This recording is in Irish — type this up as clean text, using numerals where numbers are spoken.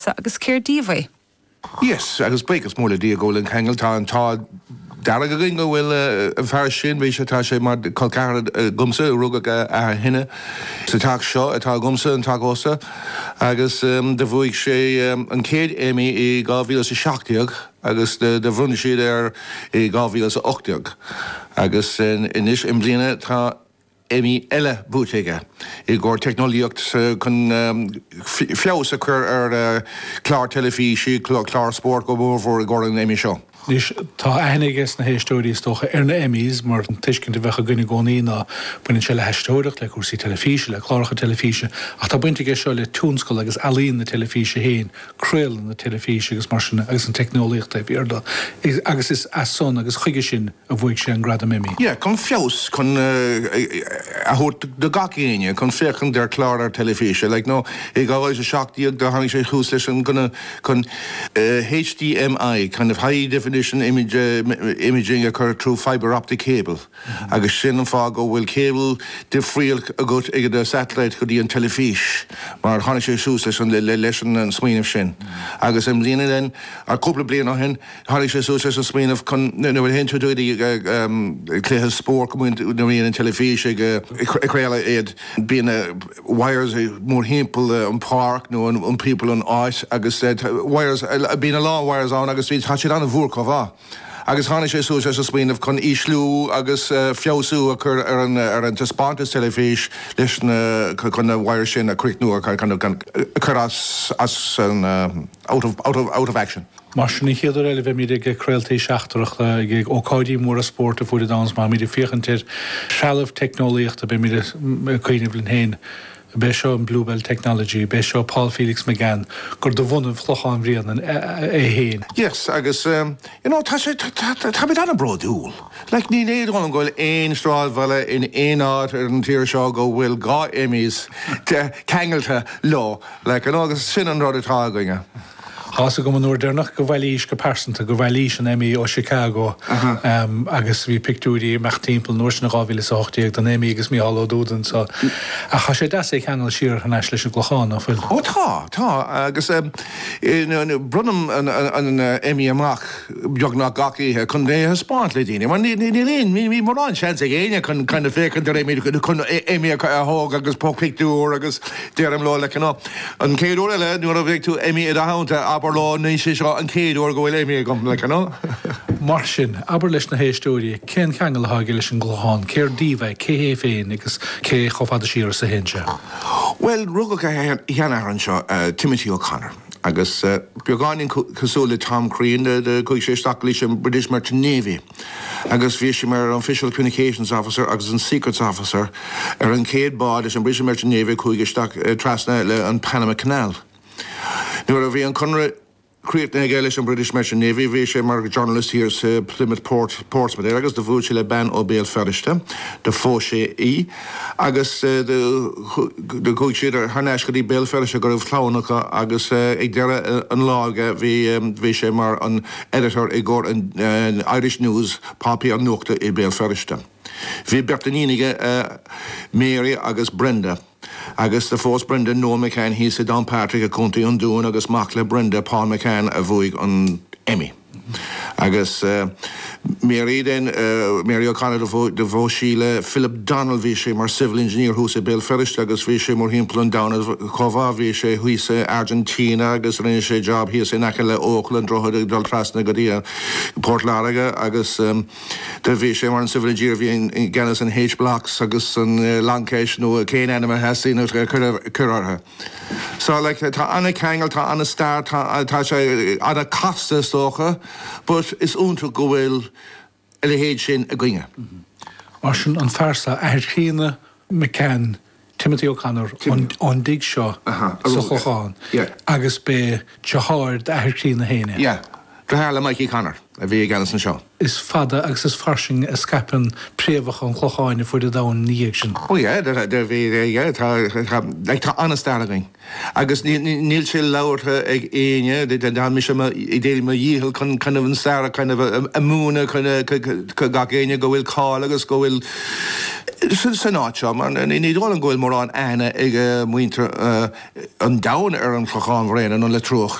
agus céirdíomh. Yes, agus brekas móla dí ggólan cheangail tá dar go ring bhfuil an fear sin bhí sé tá sé mar colcar gumsa ruga a hinne sa tá seo atá gumsa an tágósa agus de bhuaigh sé an céad éimi I 2017 agus de bhrunne siad I 2018 agus inis im bliana tá éimi eile búteige I ggur technoliacht chun fios a chur clár telefísí, clár sport go bhór I ggur an éimi seo. Nís tá aithniges na héistóirí stocha na Emmys mar an tuiscin de bhecha gine gcónaí ná buinn se le heistóireacht le cuasí telefíse, le chláracha telefíse, ach tá buinte seo le túnscoil agus alíonn na telefíse héin, cruil na telefíse agus mar sinna agus an technoliacht a bhíarda. Agus is as son agus chuige sin a bhuaigh sé an grad am Emmy. Yeah, chun fios chun a thuirt de gacéine chun féchan der chlárar telefíse, like no I gábhaid a seachtaíag de tháinig sé chús leis an chun HDMI, kind of high definition imaging occur through fiber optic cable. Agus sin an fá go bhfuil cable difriúil a go ag de satellite go dtí an telefís, mar tháinig sé sús leis an smaoinemh sin. Agus an bliana den ar cúpla bliana hen tháinig sé sús leis an smaoinemh chun bhfuil hen tuaidí cléthe spór go bhain na rion an telefís ag creaala iad bíana wires mór himple an park nó an people an áit agus wires bíana lá wires an agus bhí tá siad an bhúr bhá. Agus tháinig sé sús leis an smaoinemh chun íslú agus fiosú a chur ar an taspátas telefís leis chun na wire sin a cricnú chur as an out of action. Mar sinna chéadar eile bheith míad ag creaaltaí seachtarach ag ócáidí mór a sport a fuair dans má míad fiochantir sealamh technoliacht a bheith míad chuoineh linn héin. Bé seo an Bluebell Technology, bé seo Paul Felix McGann, gur do bhunamh chlochán rianan héin. Yes, agus, tá bit anna broadúil. Like, ní néad an ghfuil éon stráil bhile in éon áit ar an tíir seo go bhfuil gá Emmys de cheangailte lá, like, an agus sin an rud atá goinge. Hása go manúir dénach go bhhailís go persanta go bhhailís an Emmy ó Chicago agus bhí pictúí meach timppla nuair na 2008 don Emmy agus mí hallódúdan so a cha sé deas ag cheangail siar an eis leis an glocháin áfuil. Ó tá agus brunam an Emmy amach beagnach gacaíthe chun é spáint le daine, mar ní mí mar an sean ag éine chun chuna fécinn de Emmy chun Emmy a thóg agus pictúr agus déirm lá le an céadú eile nuair a bhéh tú Emmy a hánta aber ní sé seo an céadú go bhfuil Emmy go le Mar sin, aber leis na héistóirí, cén cheangail tháinig leis an glocháin, céir díomh, cé féin agus cé chomhfada siar sa hénse. Well, rugach cheannar an seo Timothy O'Connor. Agus beagán cosúla Tom Crean de chuig sé staach leis an British Merchant Navy. Agus bhí sé mar an Official Communications Officer agus an Secrets Officer ar an céad bád leis an British Merchant Navy chuig staach trasna le an Panama Canal. Nuair a bhí an Conrad Create na Gaelish and British Merchant Navy, bhí sé mar journalist here Plymouth Portsmouth agus de bhúil sé le ban ó béal feriste, de fó sé í, agus de chuig siad ar tharnéis go dtí béal feriste go raibh chlánacha agus ag deire an lága bhí sé mar an editor ag ggur an Irish News pápaí an nuachta I béal feriste. Bhí bertaníige Mary agus Brenda. Agus de fós Brenda Noel McCann hí sé Don Patrick a contaí an dún agus mac le Brenda Paul McCann a bhuaigh an Emmy. Agus Mary den Mary O'Connor de bhó síle Philip Donald bhí sé mar civil engineer hús a béal feriste agus bhí sé mar himplán down chomhá bhí sé huise Argentina agus rinne sé job hí sé nacha le Auckland drochad dal trasna go dtí Port Lariga agus de bhí sé mar an civil engineer bhí in Guinness an H-Blocks agus an Lancash nó céin anima hesaí nó curartha. So like tá anna cheangail tá anna star tá sé anna casta stócha, but is únta go bhfuil le héad sin a gcuinge. Mar sin an fearsa aircína McCann, Timothy O'Connor an dig seo sa chocháin agus be teáir aircína héine. Yeah. Hála Mikey Connor a bhí gan san seo. Is fada agus is farsing a scapan préomhach an chlocháine fu a dáin níag sin. Ó bhí tá anastáing. Agus níl sé láirtha ag aine dá mis i déir mar díhil chun chunneh an sara chunneh a múna ga céine go bhfuil cá agus go bhfuil san áitse mar níháil an ghfuil mar an aine ag muinter an dain ar an chlochán réine an le troch